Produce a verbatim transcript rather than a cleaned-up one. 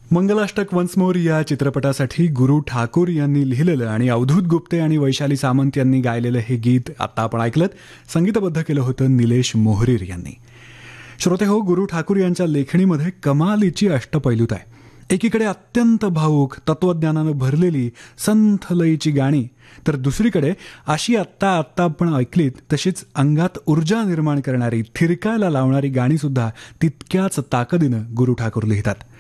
Mangalashtak once more या चित्रपटासाठी गुरु ठाकूर यांनी लिहिलेलं आणि अवधूत गुप्ते आणि वैशाली सामंत यांनी गायलेलं हे गीत आता आपण ऐकलं. संगीतबद्ध केलं होतं निलेश मोहरीर यांनी. श्रोते हो, गुरु ठाकूर यांच्या लेखणीमध्ये कमालीची अष्टपैलूता आहे. एकीकडे अत्यंत भावूक तत्वज्ञानानं भरलेली संथ लयीची गाणी, तर दुसरीकडे अशी आत्ता आत्ता आपण ऐकलीत तशीच अंगात ऊर्जा निर्माण करणारी, थिरकायला लावणारी गाणी सुद्धा तितक्याच ताकदीनं गुरु ठाकूर लिहितात.